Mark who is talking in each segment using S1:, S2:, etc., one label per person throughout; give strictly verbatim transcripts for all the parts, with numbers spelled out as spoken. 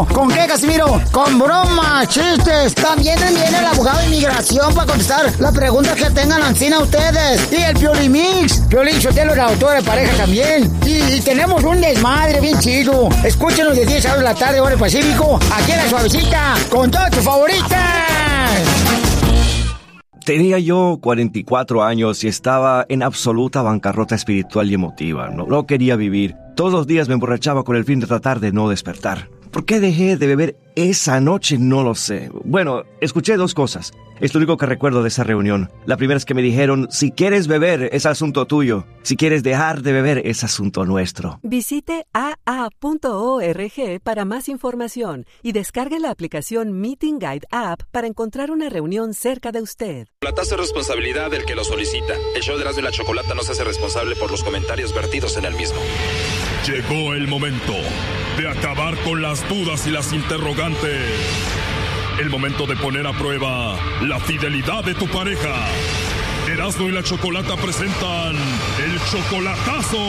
S1: ¿Con qué, Casimiro? Con bromas, chistes. También viene el abogado de inmigración para contestar las preguntas que tengan ancina ustedes. Y el Piolimix. Piolín Sotelo, la autora de pareja también. Y, y tenemos un desmadre bien chido. Escúchenos de diez a dos de la tarde, hora del Pacífico. Aquí en La Suavecita, con todas tus favoritas.
S2: Tenía yo cuarenta y cuatro años y estaba en absoluta bancarrota espiritual y emotiva. No, no quería vivir. Todos los días me emborrachaba con el fin de tratar de no despertar. ¿Por qué dejé de beber esa noche? No lo sé. Bueno, escuché dos cosas. Es lo único que recuerdo de esa reunión. La primera es que me dijeron, si quieres beber, es asunto tuyo. Si quieres dejar de beber, es asunto nuestro.
S3: Visite a a punto org para más información y descargue la aplicación Meeting Guide App para encontrar una reunión cerca de usted.
S4: La tasa de responsabilidad del que lo solicita. El show de Erasmo y la Chocolata no se hace responsable por los comentarios vertidos en el mismo.
S5: Llegó el momento de acabar con las dudas y las interrogantes. El momento de poner a prueba la fidelidad de tu pareja. Erasmo y la Chocolata presentan el chocolatazo.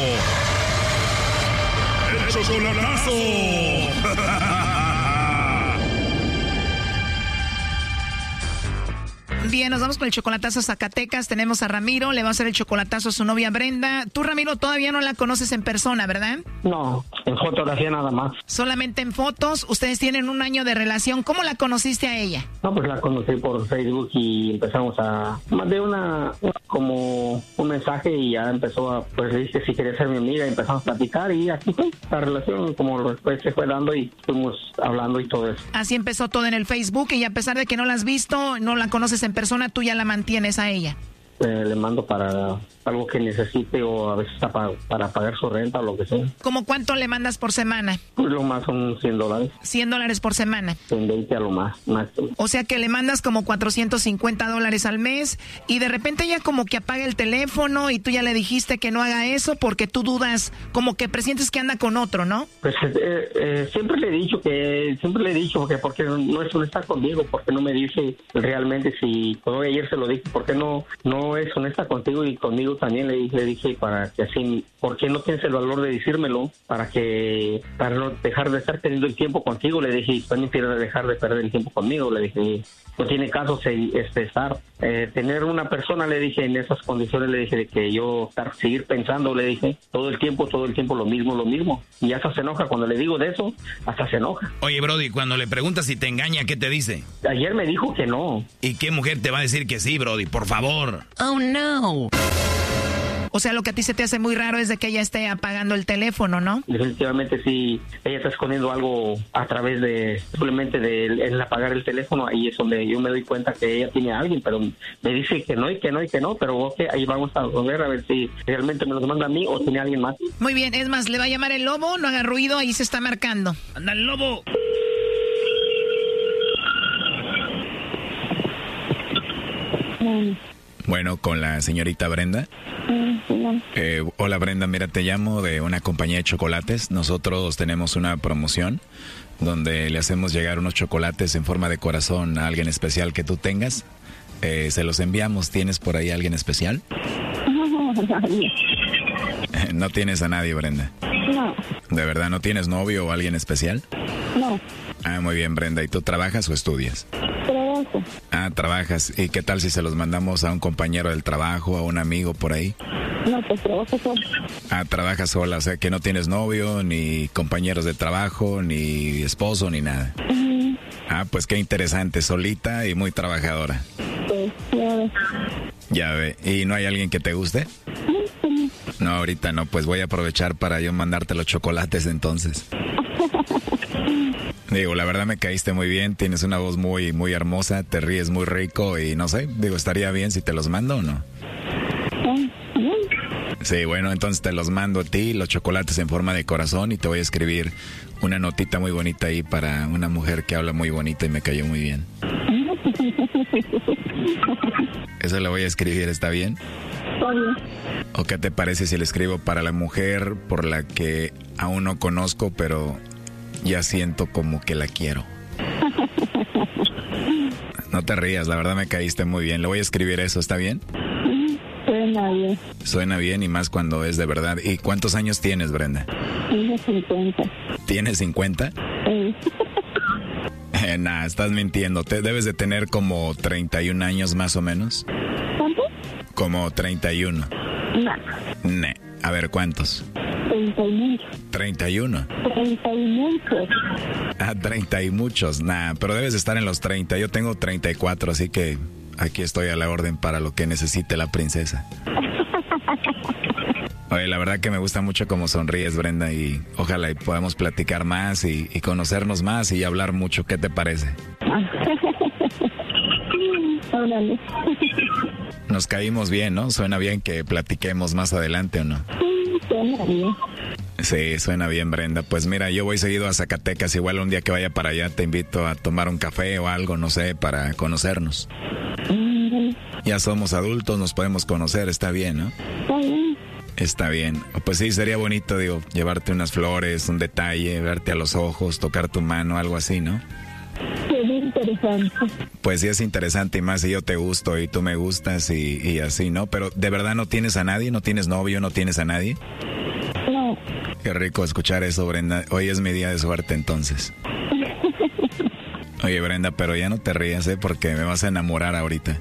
S5: ¡El chocolatazo!
S6: Bien, nos vamos con el chocolatazo a Zacatecas. Tenemos a Ramiro, le va a hacer el chocolatazo a su novia Brenda. Tú, Ramiro, todavía no la conoces en persona, ¿verdad?
S7: No, en fotografía nada más.
S6: Solamente en fotos. Ustedes tienen un año de relación. ¿Cómo la conociste a ella?
S7: No, pues la conocí por Facebook y empezamos a... Mandé una, como un mensaje y ya empezó a... Pues le dije si quería ser mi amiga y empezamos a platicar y aquí fue. La relación como después se fue dando y fuimos hablando y todo eso.
S6: Así empezó todo en el Facebook y a pesar de que no la has visto, no la conoces en persona, tú ya la mantienes a ella.
S7: Eh, le mando para algo que necesite o a veces para, para pagar su renta o lo que sea.
S6: ¿Cómo cuánto le mandas por semana?
S7: Pues lo más son cien dólares.
S6: cien dólares por semana.
S7: Son veinte a lo más, más.
S6: O sea que le mandas como cuatrocientos cincuenta dólares al mes y de repente ella como que apaga el teléfono y tú ya le dijiste que no haga eso porque tú dudas, como que presientes que anda con otro, ¿no?
S7: Pues eh, eh, siempre le he dicho que, siempre le he dicho que porque no es honesta conmigo, porque no me dice realmente si, como ayer se lo dije, porque no, no es honesta contigo y conmigo también le, le dije para que así, ¿por qué no tienes el valor de decírmelo? Para que, para no dejar de estar teniendo el tiempo contigo, le dije, también quiero dejar de perder el tiempo conmigo, le dije, no tiene caso este, estar, eh, tener una persona, le dije, en esas condiciones, le dije, de que yo estar, seguir pensando, le dije, todo el tiempo, todo el tiempo lo mismo, lo mismo, y hasta se enoja, cuando le digo de eso, hasta se enoja.
S8: Oye, Brody, cuando le preguntas si te engaña, ¿qué te dice?
S7: Ayer me dijo que no.
S8: ¿Y qué mujer te va a decir que sí, Brody? Por favor.
S6: Oh, no. O sea, lo que a ti se te hace muy raro es de que ella esté apagando el teléfono, ¿no?
S7: Definitivamente sí, ella está escondiendo algo a través de, simplemente de el apagar el teléfono, ahí es donde yo me doy cuenta que ella tiene a alguien, pero me dice que no y que no y que no, pero ok, ahí vamos a ver a ver si realmente me los manda a mí o tiene a alguien más.
S6: Muy bien, es más, le va a llamar el lobo, no haga ruido, ahí se está marcando.
S8: ¡Anda el lobo! Bueno, con la señorita Brenda. Eh, hola Brenda, mira, te llamo de una compañía de chocolates. Nosotros tenemos una promoción donde le hacemos llegar unos chocolates en forma de corazón a alguien especial que tú tengas. Eh, se los enviamos. ¿Tienes por ahí alguien especial?
S9: No, nadie.
S8: ¿No tienes a nadie, Brenda?
S9: No.
S8: ¿De verdad no tienes novio o alguien especial?
S9: No.
S8: Ah, muy bien, Brenda. ¿Y tú trabajas o estudias?
S9: Trabajo.
S8: Ah, trabajas. ¿Y qué tal si se los mandamos a un compañero del trabajo, a un amigo por ahí?
S9: No, pues trabajo sola.
S8: Ah, trabajas sola, o sea que no tienes novio, ni compañeros de trabajo, ni esposo, ni nada.
S9: Uh-huh.
S8: Ah, pues qué interesante, solita y muy trabajadora.
S9: Pues ya ve.
S8: Ya ve. ¿Y no hay alguien que te guste?
S9: Uh-huh.
S8: No, ahorita no, pues voy a aprovechar para yo mandarte los chocolates entonces. Digo, la verdad me caíste muy bien, tienes una voz muy, muy hermosa, te ríes muy rico y no sé, digo, estaría bien si te los mando o no. Sí, bueno, entonces te los mando a ti, los chocolates en forma de corazón y te voy a escribir una notita muy bonita ahí para una mujer que habla muy bonita y me cayó muy bien. Eso lo voy a escribir, ¿está bien?
S9: Está bien.
S8: ¿O qué te parece si le escribo para la mujer por la que aún no conozco, pero ya siento como que la quiero? No te rías, la verdad me caíste muy bien. Le voy a escribir eso, ¿está bien?
S9: Suena bien.
S8: Suena bien y más cuando es de verdad. ¿Y cuántos años tienes, Brenda?
S9: Tengo cincuenta.
S8: ¿Tienes cincuenta?
S9: Sí.
S8: Eh, nah, estás mintiendo. Te debes de tener como treinta y un años más o menos.
S9: ¿Cuánto?
S8: Como treinta y uno.
S9: No.
S8: Ne. A ver, ¿cuántos?
S9: treinta y muchos.
S8: treinta y uno.
S9: treinta y muchos.
S8: Ah, treinta y muchos. Nah, pero debes de estar en los treinta. Yo tengo treinta y cuatro, así que aquí estoy a la orden para lo que necesite la princesa. Oye, la verdad que me gusta mucho cómo sonríes, Brenda, y ojalá y podamos platicar más y, y conocernos más y hablar mucho. ¿Qué te parece?
S9: Órale.
S8: Nos caímos bien, ¿no? Suena bien que platiquemos más adelante, ¿o no?
S9: Sí, suena bien.
S8: Sí, suena bien, Brenda. Pues mira, yo voy seguido a Zacatecas. Igual un día que vaya para allá te invito a tomar un café o algo, no sé, para conocernos.
S9: Mm,
S8: Ya somos adultos, nos podemos conocer, está bien, ¿no?
S9: está bien.
S8: Está bien. Pues sí, sería bonito, digo, llevarte unas flores, un detalle, verte a los ojos, tocar tu mano, algo así, ¿no?
S9: Sería interesante.
S8: Pues sí es interesante y más si yo te gusto y tú me gustas y, y así, ¿no? Pero ¿de verdad no tienes a nadie? ¿No tienes novio? ¿No tienes a nadie?
S9: No.
S8: Qué rico escuchar eso, Brenda. Hoy es mi día de suerte, entonces. Oye, Brenda, pero ya no te rías, ¿eh? Porque me vas a enamorar ahorita.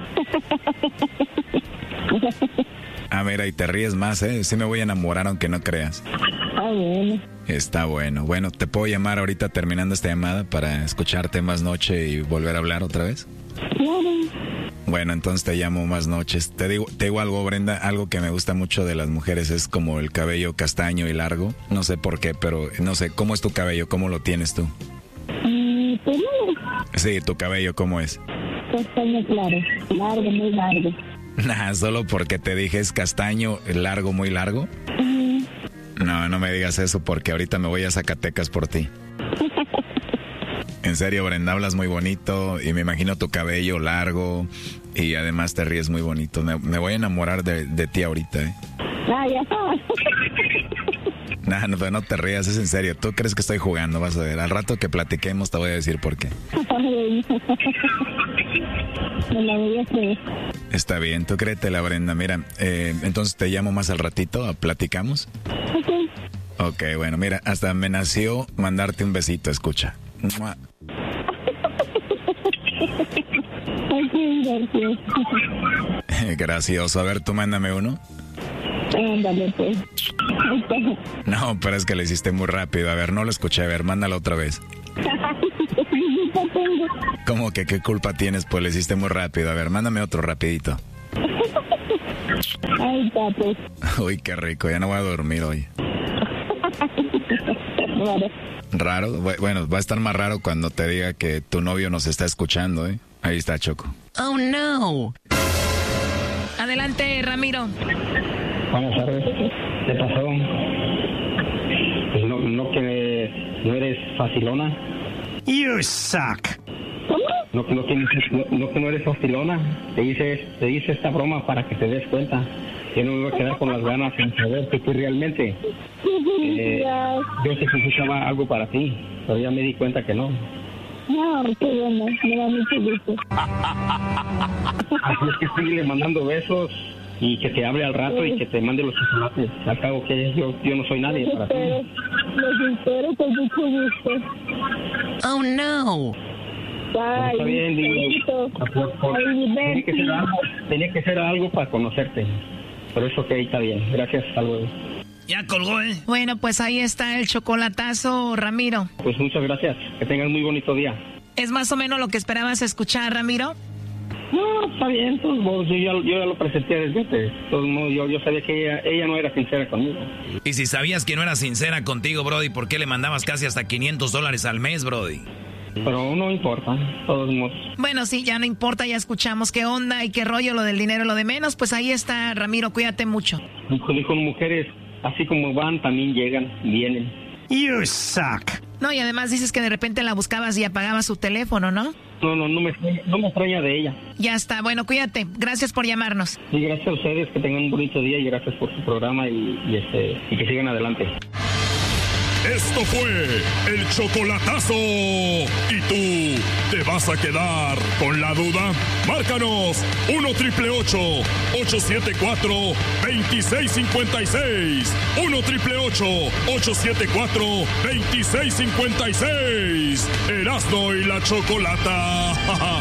S8: Ah, mira, y te ríes más, ¿eh? Sí me voy a enamorar aunque no creas.
S9: Ah, bueno.
S8: Está bueno. Bueno, ¿te puedo llamar ahorita terminando esta llamada para escucharte más noche y volver a hablar otra vez?
S9: Claro.
S8: Bueno, entonces te llamo más noches. Te digo, te digo algo, Brenda, algo que me gusta mucho de las mujeres es como el cabello castaño y largo. No sé por qué, pero no sé, ¿cómo es tu cabello? ¿Cómo lo tienes tú?
S9: Mm, pues no.
S8: Sí, tu cabello, ¿cómo es?
S9: Castaño claro. Largo, muy largo.
S8: Nah, solo porque te dije es castaño, largo, muy largo.
S9: Mm.
S8: No, no me digas eso porque ahorita me voy a Zacatecas por ti. En serio, Brenda, hablas muy bonito y me imagino tu cabello largo y además te ríes muy bonito. Me, me voy a enamorar de, de ti ahorita, ¿eh?
S9: Ah, ya sabes.
S8: Nah, no, no te rías, es en serio. ¿Tú crees que estoy jugando? Vas a ver. Al rato que platiquemos te voy a decir por qué.
S9: Me la voy a creer.
S8: Está bien, tú créetela, Brenda. Mira, eh, entonces te llamo más al ratito, ¿platicamos?
S9: Ok.
S8: Ok, bueno, mira, hasta me nació mandarte un besito, escucha. ¡Mua!
S9: Ay, qué gracias.
S8: Gracioso. A ver, tú mándame uno.
S9: Ándale, pues.
S8: No, pero es que lo hiciste muy rápido. A ver, no lo escuché. A ver, mándalo otra vez. ¿Cómo que qué culpa tienes? Pues lo hiciste muy rápido. A ver, mándame otro rapidito.
S9: Ay, papi.
S8: Uy, qué rico. Ya no voy a dormir hoy.
S9: Raro.
S8: ¿Raro? Bueno, va a estar más raro cuando te diga que tu novio nos está escuchando, ¿eh? Ahí está, Choco.
S6: Oh, no. Adelante, Ramiro.
S7: Buenas tardes. ¿Qué pasó? Pues no, no que no eres facilona.
S1: You suck.
S7: No, no, que, no, no que no eres facilona. Te hice, te hice esta broma para que te des cuenta. Yo no me voy a quedar con las ganas sin saber que tú realmente. Eh, yo sé que buscaba algo para ti, pero ya me di cuenta que no.
S9: No, qué bueno, me da mucho gusto.
S7: Así es que sigue mandando besos y que te hable al rato y que te mande los chocolates. Al cabo que yo, yo no soy nadie para ti.
S9: Los espero con mucho gusto.
S6: Oh, no.
S9: Ay,
S7: Está bien, digo. Tenía que ser algo, tenía que ser algo para conocerte. Por eso, ok, está bien. Gracias, hasta luego.
S6: Ya colgó, ¿eh? Bueno, pues ahí está el chocolatazo, Ramiro.
S7: Pues muchas gracias. Que tengas muy bonito día.
S6: ¿Es más o menos lo que esperabas escuchar, Ramiro?
S7: No, está bien. Todos modos, yo, ya, yo ya lo presenté desde antes. De todos modos, yo, yo sabía que ella, ella no era sincera conmigo.
S10: Y si sabías que no era sincera contigo, Brody, ¿por qué le mandabas casi hasta quinientos dólares al mes, Brody?
S7: Pero no importa, todos modos.
S6: Bueno, sí, ya no importa, ya escuchamos qué onda y qué rollo, lo del dinero, lo de menos. Pues ahí está, Ramiro, cuídate mucho.
S7: Dijo, dijo mujeres, así como van, también llegan, vienen.
S1: You suck.
S6: No, y además dices que de repente la buscabas y apagabas su teléfono, ¿no?
S7: No, no, no me, no me extraña de ella.
S6: Ya está, bueno, cuídate. Gracias por llamarnos.
S7: Sí, gracias a ustedes, que tengan un bonito día y gracias por su programa y, y, este, y que sigan adelante.
S5: Esto fue el chocolatazo. ¿Y tú te vas a quedar con la duda? Márcanos uno triple ochocientos siete cuatro, dos seis cinco seis. uno triple ochocientos siete cuatro, dos seis cinco seis. Erasmo y la Chocolata.